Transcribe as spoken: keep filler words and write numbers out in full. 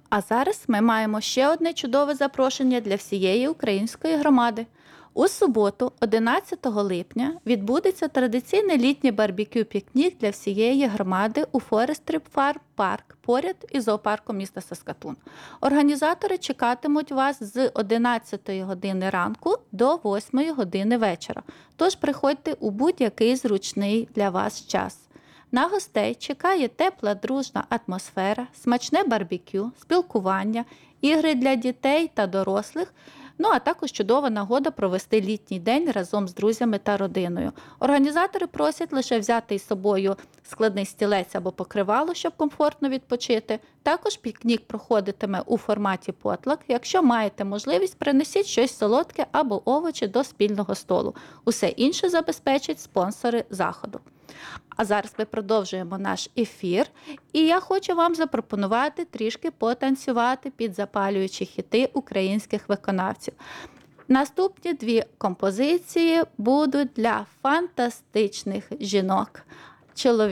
А зараз ми маємо ще одне чудове запрошення для всієї української громади. У суботу, одинадцятого липня, відбудеться традиційний літній барбекю-пікнік для всієї громади у Forest Trip Farm Park поряд із зоопарком міста Саскатун. Організатори чекатимуть вас з одинадцятої години ранку до восьмої години вечора. Тож приходьте у будь-який зручний для вас час. На гостей чекає тепла, дружна атмосфера, смачне барбекю, спілкування, ігри для дітей та дорослих, ну а також чудова нагода провести літній день разом з друзями та родиною. Організатори просять лише взяти із собою складний стілець або покривало, щоб комфортно відпочити. Також пікнік проходитиме у форматі потлак. Якщо маєте можливість, принесіть щось солодке або овочі до спільного столу. Усе інше забезпечать спонсори заходу. А зараз ми продовжуємо наш ефір, і я хочу вам запропонувати трішки потанцювати під запалюючі хіти українських виконавців. Наступні дві композиції будуть для фантастичних жінок, чоловіків.